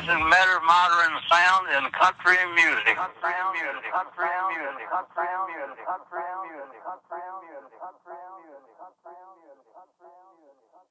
and better modern sound in country music. Country music. Country music. Country music. Country music. Country music. Country music. Country music.